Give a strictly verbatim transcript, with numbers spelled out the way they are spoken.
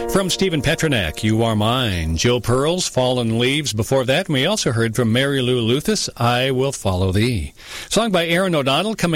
From Stephen Petronak, You Are Mine. Joe Pearl's Fallen Leaves. Before that, we also heard from Mary Lou Luthus, I Will Follow Thee. Song by Aaron O'Donnell coming